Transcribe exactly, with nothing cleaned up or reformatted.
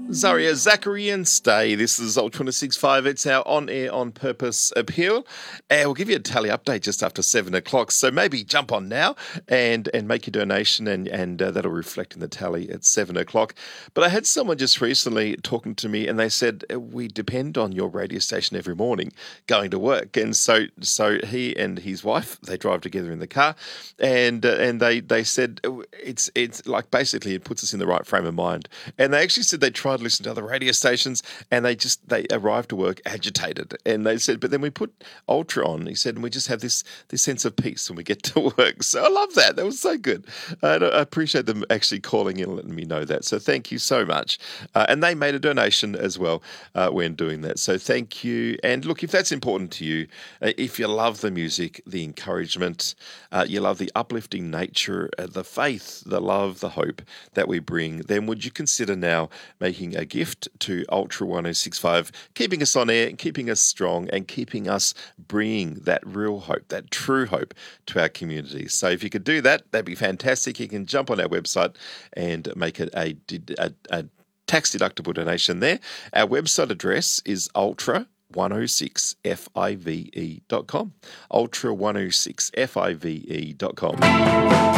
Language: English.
Zaria Zachary and Stay. This is Alt twenty-six point five. It's our on-air, on-purpose appeal. And we'll give you a tally update just after seven o'clock. So maybe jump on now and, and make your donation, and, and uh, that'll reflect in the tally at seven o'clock. But I had someone just recently talking to me, and they said, we depend on your radio station every morning going to work. And so so he and his wife, they drive together in the car, and uh, and they, they said, it's, it's like basically it puts us in the right frame of mind. And they actually said they tried to listen to other radio stations, and they just they arrived to work agitated, and they said, but then we put Ultra on, he said, and we just have this this sense of peace when we get to work. So I love that. That was so good. Uh, I appreciate them actually calling in and letting me know that. So thank you so much. Uh, and they made a donation as well uh, when doing that. So thank you. And look, if that's important to you, uh, if you love the music, the encouragement, uh, you love the uplifting nature, uh, the faith, the love, the hope that we bring, then would you consider now making a gift to Ultra ten sixty-five, keeping us on air, keeping us strong, and keeping us bringing that real hope, that true hope to our community. So if you could do that, that'd be fantastic. You can jump on our website and make it a, a, a tax-deductible donation there. Our website address is ultra one oh six five e dot com, ultra one oh six five e dot com.